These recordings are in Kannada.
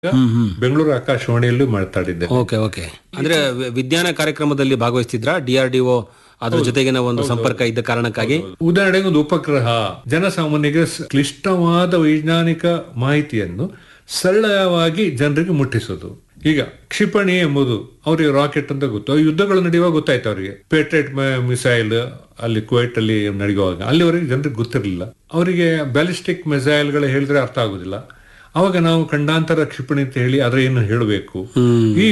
ಬೆಂಗಳೂರು ಆಕಾಶವಾಣಿಯಲ್ಲೂ ಮಾತಾಡಿದ್ದೆ. Okay okay. ಅಂದ್ರೆ ವಿಜ್ಞಾನ ಕಾರ್ಯಕ್ರಮದಲ್ಲಿ ಭಾಗವಹಿಸ್ತಿದ್ರಾ? DRDO ಅದ್ರ ಜೊತೆಗಿನ ಒಂದು ಸಂಪರ್ಕ ಇದ್ದ ಕಾರಣಕ್ಕಾಗಿ. ಉದಾಹರಣೆಗೆ ಒಂದು ಉಪಗ್ರಹ ಜನಸಾಮಾನ್ಯರಿಗೆ ಕ್ಲಿಷ್ಟವಾದ ವೈಜ್ಞಾನಿಕ ಮಾಹಿತಿಯನ್ನು ಸರಳವಾಗಿ ಜನರಿಗೆ ಮುಟ್ಟಿಸೋದು. ಈಗ ಕ್ಷಿಪಣಿ ಎಂಬುದು ಅವರಿಗೆ ರಾಕೆಟ್ ಅಂತ ಗೊತ್ತು. ಯುದ್ಧಗಳು ನಡೆಯುವಾಗ ಗೊತ್ತಾಯ್ತು ಅವರಿಗೆ. ಪೇಟ್ರೇಟ್ ಮಿಸೈಲ್ ಅಲ್ಲಿ ಕುವೈಟ್ ಅಲ್ಲಿ ನಡೆಯುವಾಗ ಅಲ್ಲಿವರೆಗೆ ಜನರಿಗೆ ಗೊತ್ತಿರಲಿಲ್ಲ. ಅವರಿಗೆ ಬ್ಯಾಲಿಸ್ಟಿಕ್ ಮಿಸೈಲ್ಗಳು ಹೇಳಿದ್ರೆ ಅರ್ಥ ಆಗುದಿಲ್ಲ. ಅವಾಗ ನಾವು ಖಂಡಾಂತರ ಕ್ಷಿಪಣಿ ಅಂತ ಹೇಳಿ ಅದ್ರ ಏನು ಹೇಳಬೇಕು. ಈ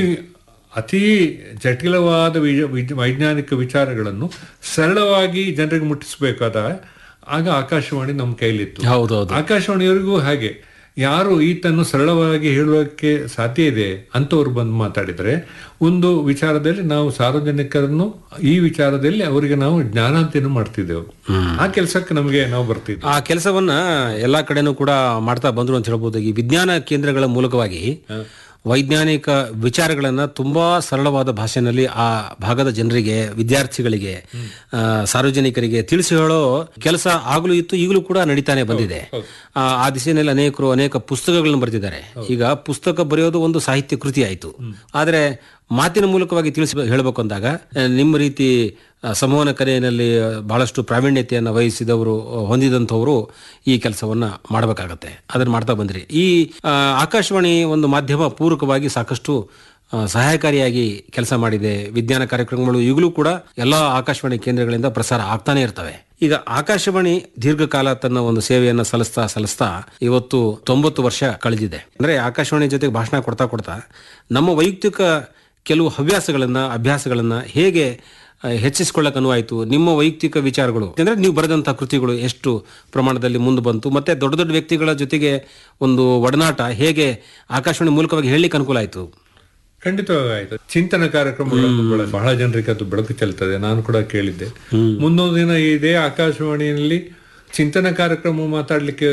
ಅತಿ ಜಟಿಲವಾದ ವೈಜ್ಞಾನಿಕ ವಿಚಾರಗಳನ್ನು ಸರಳವಾಗಿ ಜನರಿಗೆ ಮುಟ್ಟಿಸಬೇಕಾದ ಆಗ ಆಕಾಶವಾಣಿ ನಮ್ಮ ಕೈಲಿತ್ತು. ಹೌದೌದು. ಆಕಾಶವಾಣಿಯವರಿಗೂ ಹಾಗೆ ಯಾರು ಈತನ್ನು ಸರಳವಾಗಿ ಹೇಳುವಕ್ಕೆ ಸಾಧ್ಯ ಇದೆ ಅಂತವ್ರು ಬಂದು ಮಾತಾಡಿದರೆ ಒಂದು ವಿಚಾರದಲ್ಲಿ ನಾವು ಸಾರ್ವಜನಿಕರನ್ನು ಈ ವಿಚಾರದಲ್ಲಿ ಅವರಿಗೆ ನಾವು ಜ್ಞಾನಾಂತಿಯನ್ನು ಮಾಡ್ತಿದ್ದೆವು. ಆ ಕೆಲಸಕ್ಕೆ ನಮಗೆ ನಾವು ಬರ್ತಿದ್ವಿ. ಆ ಕೆಲಸವನ್ನ ಎಲ್ಲಾ ಕಡೆನೂ ಕೂಡ ಮಾಡ್ತಾ ಬಂದ್ರು ಅಂತ ಹೇಳ್ಬೋದು. ಈ ವಿಜ್ಞಾನ ಕೇಂದ್ರಗಳ ಮೂಲಕವಾಗಿ ವೈಜ್ಞಾನಿಕ ವಿಚಾರಗಳನ್ನ ತುಂಬಾ ಸರಳವಾದ ಭಾಷೆಯಲ್ಲಿ ಆ ಭಾಗದ ಜನರಿಗೆ, ವಿದ್ಯಾರ್ಥಿಗಳಿಗೆ, ಸಾರ್ವಜನಿಕರಿಗೆ ತಿಳಿಸಿ ಹೇಳೋ ಕೆಲಸ ಆಗಲೂ ಇತ್ತು, ಈಗಲೂ ಕೂಡ ನಡೀತಾನೆ ಬಂದಿದೆ. ಆ ದಿಶೆಯಲ್ಲಿ ಅನೇಕ ಪುಸ್ತಕಗಳನ್ನು ಬರೆದಿದ್ದಾರೆ. ಈಗ ಪುಸ್ತಕ ಬರೆಯೋದು ಒಂದು ಸಾಹಿತ್ಯ ಕೃತಿ ಆಯಿತು, ಆದರೆ ಮಾತಿನ ಮೂಲಕವಾಗಿ ತಿಳಿಸಿ ಹೇಳಬೇಕು ಅಂದಾಗ ನಿಮ್ಮ ರೀತಿ ಸಂವಹನ ಕಲೆಯಲ್ಲಿ ಬಹಳಷ್ಟು ಪ್ರಾವೀಣ್ಯತೆಯನ್ನು ವಹಿಸಿದವರು, ಹೊಂದಿದಂಥವರು ಈ ಕೆಲಸವನ್ನ ಮಾಡಬೇಕಾಗತ್ತೆ. ಅದನ್ನ ಮಾಡ್ತಾ ಬಂದ್ರಿ. ಈ ಆಕಾಶವಾಣಿ ಒಂದು ಮಾಧ್ಯಮ ಪೂರಕವಾಗಿ ಸಾಕಷ್ಟು ಸಹಾಯಕಾರಿಯಾಗಿ ಕೆಲಸ ಮಾಡಿದೆ. ವಿಜ್ಞಾನ ಕಾರ್ಯಕ್ರಮಗಳು ಈಗಲೂ ಕೂಡ ಎಲ್ಲಾ ಆಕಾಶವಾಣಿ ಕೇಂದ್ರಗಳಿಂದ ಪ್ರಸಾರ ಆಗ್ತಾನೆ ಇರ್ತವೆ. ಈಗ ಆಕಾಶವಾಣಿ ದೀರ್ಘಕಾಲ ತನ್ನ ಒಂದು ಸೇವೆಯನ್ನು ಸಲ್ಲಿಸ್ತಾ ಇವತ್ತು 90 ವರ್ಷ ಕಳೆದಿದೆ. ಅಂದ್ರೆ ಆಕಾಶವಾಣಿ ಜೊತೆಗೆ ಭಾಷಣ ಕೊಡ್ತಾ ನಮ್ಮ ವೈಯಕ್ತಿಕ ಕೆಲವು ಅಭ್ಯಾಸಗಳನ್ನ ಹೇಗೆ ಹೆಚ್ಚಿಸಿಕೊಳ್ಳಕ್ಕೆ ಅನುವಾಯಿತು? ನಿಮ್ಮ ವೈಯಕ್ತಿಕ ವಿಚಾರಗಳು ಅಂದ್ರೆ ನೀವು ಬರೆದಂತಹ ಕೃತಿಗಳು ಎಷ್ಟು ಪ್ರಮಾಣದಲ್ಲಿ ಮುಂದೆ ಬಂತು, ಮತ್ತೆ ದೊಡ್ಡ ವ್ಯಕ್ತಿಗಳ ಜೊತೆಗೆ ಒಂದು ಒಡನಾಟ ಹೇಗೆ ಆಕಾಶವಾಣಿ ಮೂಲಕವಾಗಿ ಹೇಳಲಿಕ್ಕೆ ಅನುಕೂಲ ಆಯಿತು? ಖಂಡಿತವಾಗಿ ಆಯ್ತು. ಚಿಂತನ ಕಾರ್ಯಕ್ರಮಗಳನ್ನು ಬಹಳ ಜನರಿಗೆ ಅದು ಬೆಳಕು ಚೆಲ್ತದೆ. ನಾನು ಕೂಡ ಕೇಳಿದ್ದೆ. ಮುಂದೊಂದು ದಿನ ಇದೇ ಆಕಾಶವಾಣಿಯಲ್ಲಿ ಚಿಂತನ ಕಾರ್ಯಕ್ರಮ ಮಾತಾಡ್ಲಿಕ್ಕೆ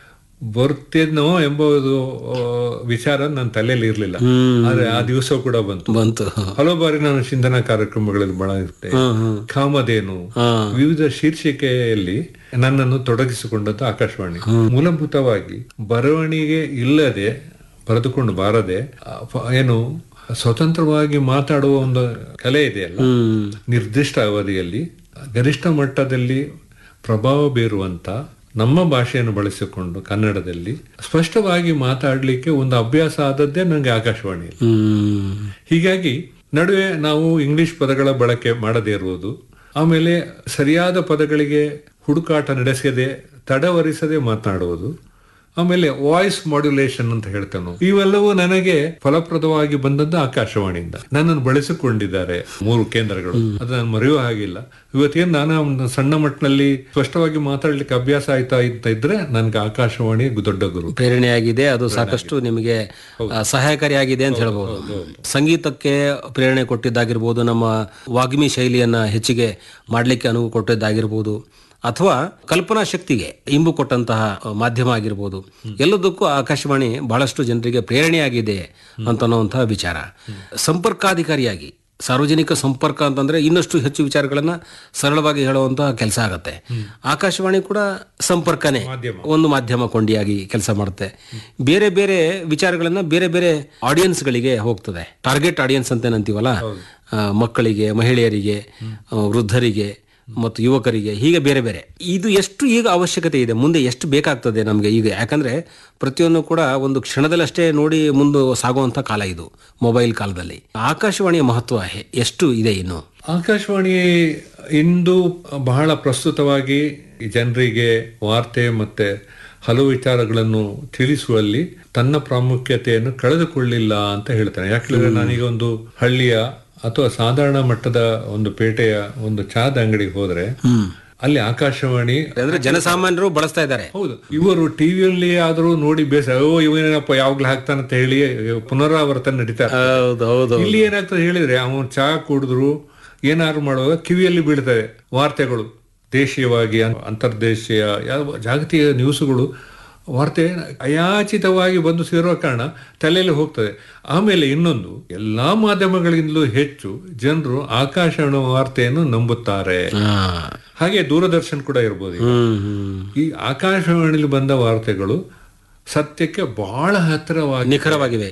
ಬರ್ತೇನೋ ಎಂಬುದು ವಿಚಾರ ನನ್ನ ತಲೆಯಲ್ಲಿ ಇರ್ಲಿಲ್ಲ. ಆದ್ರೆ ಆ ದಿವಸ ಕೂಡ ಬಂತು. ಹಲವು ಬಾರಿ ನಾನು ಚಿಂತನಾ ಕಾರ್ಯಕ್ರಮಗಳಲ್ಲಿ ಬಳಸಿದ್ದೆ. ಕಾಮಧೇನು ವಿವಿಧ ಶೀರ್ಷಿಕೆಯಲ್ಲಿ ನನ್ನನ್ನು ತೊಡಗಿಸಿಕೊಂಡದ್ದು ಆಕಾಶವಾಣಿ. ಮೂಲಭೂತವಾಗಿ ಬರವಣಿಗೆ ಇಲ್ಲದೆ, ಬರೆದುಕೊಂಡು ಬಾರದೆ ಏನು ಸ್ವತಂತ್ರವಾಗಿ ಮಾತಾಡುವ ಒಂದು ಕಲೆ ಇದೆಯಲ್ಲ, ನಿರ್ದಿಷ್ಟ ಅವಧಿಯಲ್ಲಿ ಗರಿಷ್ಠ ಮಟ್ಟದಲ್ಲಿ ಪ್ರಭಾವ ಬೀರುವಂತ ನಮ್ಮ ಭಾಷೆಯನ್ನು ಬಳಸಿಕೊಂಡು ಕನ್ನಡದಲ್ಲಿ ಸ್ಪಷ್ಟವಾಗಿ ಮಾತಾಡ್ಲಿಕ್ಕೆ ಒಂದು ಅಭ್ಯಾಸ ಆದದ್ದೇ ನನಗೆ ಆಕಾಶವಾಣಿ. ಹೀಗಾಗಿ ನಡುವೆ ನಾವು ಇಂಗ್ಲಿಷ್ ಪದಗಳ ಬಳಕೆ ಮಾಡದೇ ಇರುವುದು, ಆಮೇಲೆ ಸರಿಯಾದ ಪದಗಳಿಗೆ ಹುಡುಕಾಟ ನಡೆಸದೆ ತಡವರಿಸದೆ ಮಾತನಾಡುವುದು, ಆಮೇಲೆ ವಾಯ್ಸ್ ಮಾಡ್ಯುಲೇಷನ್ ಅಂತ ಹೇಳ್ತೇನೆ, ಇವೆಲ್ಲವೂ ನನಗೆ ಫಲಪ್ರದವಾಗಿ ಬಂದದ್ದು ಆಕಾಶವಾಣಿಯಿಂದ. ನನ್ನನ್ನು ಬಳಸಿಕೊಂಡಿದ್ದಾರೆ 3 ಕೇಂದ್ರಗಳು. ಅದು ನಾನು ಮರೆಯುವ ಹಾಗಿಲ್ಲ. ಇವತ್ತೇನು ನಾನು ಸಣ್ಣ ಮಟ್ಟಿನಲ್ಲಿ ಸ್ಪಷ್ಟವಾಗಿ ಮಾತಾಡ್ಲಿಕ್ಕೆ ಅಭ್ಯಾಸ ಆಯ್ತಾ ಅಂತ ಇದ್ರೆ ನನ್ಗೆ ಆಕಾಶವಾಣಿ ದೊಡ್ಡ ಗುರು, ಪ್ರೇರಣೆಯಾಗಿದೆ. ಅದು ಸಾಕಷ್ಟು ನಿಮಗೆ ಸಹಾಯಕಾರಿಯಾಗಿದೆ ಅಂತ ಹೇಳ್ಬಹುದು. ಸಂಗೀತಕ್ಕೆ ಪ್ರೇರಣೆ ಕೊಟ್ಟಿದ್ದಾಗಿರ್ಬೋದು, ನಮ್ಮ ವಾಗ್ಮಿ ಶೈಲಿಯನ್ನ ಹೆಚ್ಚಿಗೆ ಮಾಡ್ಲಿಕ್ಕೆ ಅನುವು ಕೊಟ್ಟಿದ್ದಾಗಿರ್ಬೋದು, ಅಥವಾ ಕಲ್ಪನಾ ಶಕ್ತಿಗೆ ಇಂಬು ಕೊಟ್ಟಂತಹ ಮಾಧ್ಯಮ ಆಗಿರ್ಬೋದು. ಎಲ್ಲದಕ್ಕೂ ಆಕಾಶವಾಣಿ ಬಹಳಷ್ಟು ಜನರಿಗೆ ಪ್ರೇರಣೆಯಾಗಿದೆ ಅಂತನ್ನುವಂತಹ ವಿಚಾರ. ಸಂಪರ್ಕಾಧಿಕಾರಿಯಾಗಿ ಸಾರ್ವಜನಿಕ ಸಂಪರ್ಕ ಅಂತಂದ್ರೆ ಇನ್ನಷ್ಟು ಹೆಚ್ಚು ವಿಚಾರಗಳನ್ನ ಸರಳವಾಗಿ ಹೇಳುವಂತಹ ಕೆಲಸ ಆಗತ್ತೆ. ಆಕಾಶವಾಣಿ ಕೂಡ ಸಂಪರ್ಕನೇ, ಒಂದು ಮಾಧ್ಯಮ ಕೊಂಡಿಯಾಗಿ ಕೆಲಸ ಮಾಡುತ್ತೆ. ಬೇರೆ ಬೇರೆ ವಿಚಾರಗಳನ್ನ ಬೇರೆ ಬೇರೆ ಆಡಿಯನ್ಸ್ಗಳಿಗೆ ಹೋಗ್ತದೆ. ಟಾರ್ಗೆಟ್ ಆಡಿಯನ್ಸ್ ಅಂತ ಏನಂತೀವಲ್ಲ, ಮಕ್ಕಳಿಗೆ, ಮಹಿಳೆಯರಿಗೆ, ವೃದ್ಧರಿಗೆ ಮತ್ತು ಯುವಕರಿಗೆ, ಹೀಗೆ ಬೇರೆ ಬೇರೆ. ಇದು ಎಷ್ಟು ಈಗ ಅವಶ್ಯಕತೆ ಇದೆ, ಮುಂದೆ ಎಷ್ಟು ಬೇಕಾಗ್ತದೆ ನಮಗೆ ಈಗ. ಯಾಕಂದ್ರೆ ಪ್ರತಿಯೊಂದು ಕೂಡ ಒಂದು ಕ್ಷಣದಲ್ಲಷ್ಟೇ ನೋಡಿ ಮುಂದೆ ಸಾಗುವಂತ ಕಾಲ ಇದು, ಮೊಬೈಲ್ ಕಾಲದಲ್ಲಿ. ಆಕಾಶವಾಣಿಯ ಮಹತ್ವ ಎಷ್ಟು ಇದೆ ಇನ್ನು? ಆಕಾಶವಾಣಿ ಇಂದು ಬಹಳ ಪ್ರಸ್ತುತವಾಗಿ ಜನರಿಗೆ ವಾರ್ತೆ ಮತ್ತೆ ಹಲವು ವಿಚಾರಗಳನ್ನು ತಿಳಿಸುವಲ್ಲಿ ತನ್ನ ಪ್ರಾಮುಖ್ಯತೆಯನ್ನು ಕಳೆದುಕೊಳ್ಳಿಲ್ಲ ಅಂತ ಹೇಳ್ತೇನೆ. ಯಾಕಂದ್ರೆ ನಾನೀಗ ಒಂದು ಹಳ್ಳಿಯ ಅಥವಾ ಸಾಧಾರಣ ಮಟ್ಟದ ಒಂದು ಪೇಟೆಯ ಒಂದು ಚಾದ ಅಂಗಡಿಗೆ ಹೋದ್ರೆ ಅಲ್ಲಿ ಆಕಾಶವಾಣಿ ಅಂದ್ರೆ ಜನಸಾಮಾನ್ಯರು ಬಳಸ್ತಾ ಇದ್ದಾರೆ. ಹೌದು, ಇವರು ಟಿವಿಯಲ್ಲಿ ಆದ್ರೂ ನೋಡಿ ಇವನೇನಪ್ಪ ಯಾವಾಗ್ಲೂ ಹಾಕ್ತಾನಂತ ಹೇಳಿ ಪುನರಾವರ್ತನೆ ನಡೀತಾರೆ. ಇಲ್ಲಿ ಏನಾಗ್ತದೆ ಹೇಳಿದ್ರೆ, ಅವನು ಚಹಾ ಕುಡಿದ್ರು ಏನಾದ್ರು ಮಾಡುವಾಗ ಕಿವಿಯಲ್ಲಿ ಬೀಳ್ತವೆ ವಾರ್ತೆಗಳು, ದೇಶೀಯವಾಗಿ ಅಂತರ್ದೇಶೀಯ ಜಾಗತಿಕ ನ್ಯೂಸ್ಗಳು ವಾರ್ತೆ ಅಯಾಚಿತವಾಗಿ ಬಂದು ಸೇರುವ ಕಾರಣ ತಲೆಯಲ್ಲಿ ಹೋಗ್ತದೆ. ಆಮೇಲೆ ಇನ್ನೊಂದು, ಎಲ್ಲಾ ಮಾಧ್ಯಮಗಳಿಂದಲೂ ಹೆಚ್ಚು ಜನರು ಆಕಾಶವಾಣಿ ವಾರ್ತೆಯನ್ನು ನಂಬುತ್ತಾರೆ. ಹಾಗೆ ದೂರದರ್ಶನ ಕೂಡ ಇರ್ಬೋದು. ಈ ಆಕಾಶವಾಣಿಲಿ ಬಂದ ವಾರ್ತೆಗಳು ಸತ್ಯಕ್ಕೆ ಬಹಳ ಹತ್ತಿರವಾಗಿ, ನಿಖರವಾಗಿವೆ.